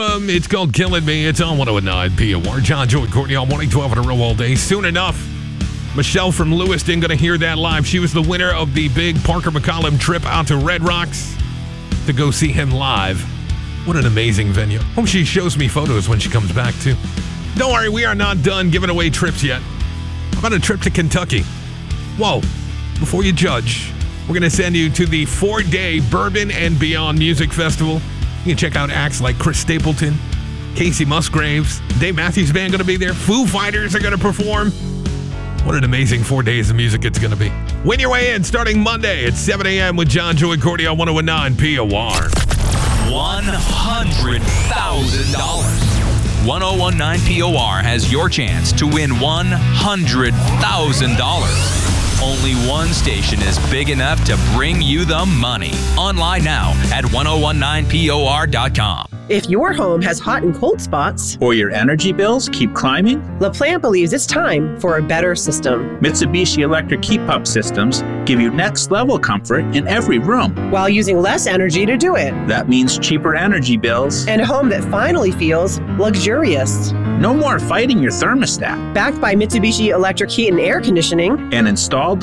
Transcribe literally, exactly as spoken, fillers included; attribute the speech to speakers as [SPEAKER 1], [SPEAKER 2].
[SPEAKER 1] Um, it's called Killing Me. It's on one oh nine P O R. John, Joe, and Courtney on morning twelve in a row all day. Soon enough, Michelle from Lewiston going to hear that live. She was the winner of the big Parker McCollum trip out to Red Rocks to go see him live. What an amazing venue. Hope she shows me photos when she comes back, too. Don't worry, we are not done giving away trips yet. How about a trip to Kentucky? Whoa, before you judge, we're going to send you to the four-day Bourbon and Beyond Music Festival. You can check out acts like Chris Stapleton, Casey Musgraves, Dave Matthews Band going to be there. Foo Fighters are going to perform. What an amazing four days of music it's going to be. Win your way in starting Monday at seven a.m. with John, Joe, and Courtney on one oh nine P O R.
[SPEAKER 2] one hundred thousand dollars. ten nineteen P O R has your chance to win one hundred thousand dollars. Only one station is big enough to bring you the money. Online now at ten nineteen P O R dot com.
[SPEAKER 3] If your home has hot and cold spots,
[SPEAKER 4] or your energy bills keep climbing,
[SPEAKER 3] LaPlante believes it's time for a better system.
[SPEAKER 4] Mitsubishi Electric Heat Pump Systems give you next-level comfort in every room,
[SPEAKER 3] while using less energy to do it.
[SPEAKER 4] That means cheaper energy bills
[SPEAKER 3] and a home that finally feels luxurious.
[SPEAKER 4] No more fighting your thermostat.
[SPEAKER 3] Backed by Mitsubishi Electric Heat and Air Conditioning
[SPEAKER 4] and installed